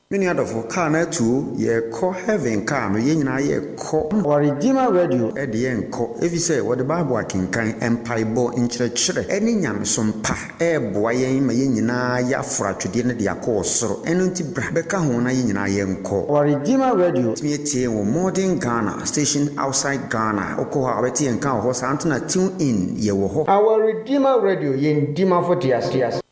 Many adofo car na tuo ye call heaven car no ye nyina ye call or Redeemer Radio e de ye nko efise wo de bible akenkan empaibo nkyerɛkyerɛ eni nyamesom pa e boa yen ma ye nyina ya afratwede ne de akɔ soro eno nti bra beka ho na ye nyina ye nko or Redeemer Radio timi tie wo modern Ghana station outside Ghana okɔ ha beti enka ho sa antena tune in ye wo ho our Redeemer Radio yen dima for tias